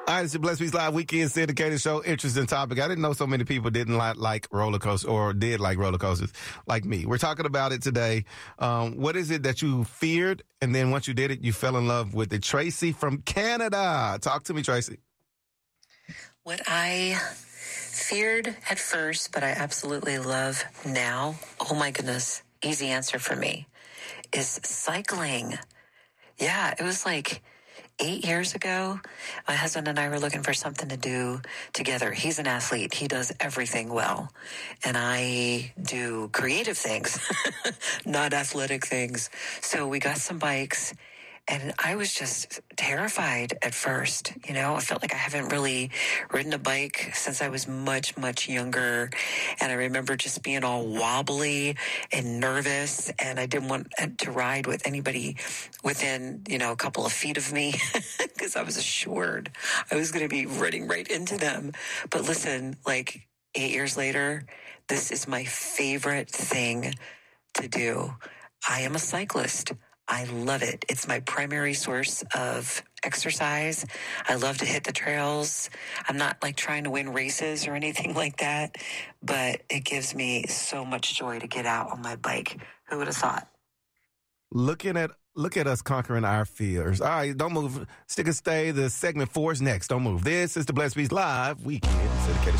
All right, it's your Blessed Peace Live Weekend syndicated show. Interesting topic. I didn't know so many people didn't like roller coasters or did like roller coasters like me. We're talking about it today. What is it that you feared, and then once you did it, you fell in love with it? Tracy from Canada. Talk to me, Tracy. What I feared at first, but I absolutely love now, oh my goodness, easy answer for me, is cycling. Yeah, it was like 8 years ago, my husband and I were looking for something to do together. He's an athlete. He does everything well. And I do creative things, not athletic things. So we got some bikes, and I was just terrified at first. You know, I felt like I haven't really ridden a bike since I was much, much younger. And I remember just being all wobbly and nervous, and I didn't want to ride with anybody within, a couple of feet of me because I was assured I was going to be running right into them. But listen, like 8 years later, this is my favorite thing to do. I am a cyclist. I love it. It's my primary source of exercise. I love to hit the trails. I'm not like trying to win races or anything like that, but it gives me so much joy to get out on my bike. Who would have thought? Look at us conquering our fears. All right, don't move. Stick and stay. The segment 4 is next. Don't move. This is the Blessed Peace Live Weekend syndicated